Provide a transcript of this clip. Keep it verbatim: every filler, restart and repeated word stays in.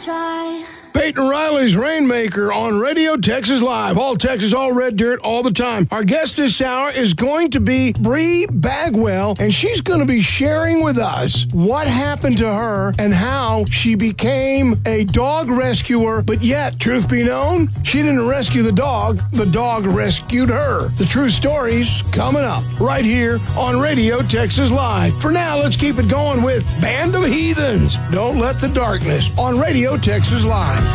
try. Peyton Riley's Rainmaker on Radio Texas Live. All Texas, all red dirt, all the time. Our guest this hour is going to be Bree Bagwell, and she's going to be sharing with us what happened to her and how she became a dog rescuer. But yet, truth be known, she didn't rescue the dog. The dog rescued her. The true story's coming up right here on Radio Texas Live. For now, let's keep it going with Band of Heathens. Don't Let the Darkness on Radio Texas Live.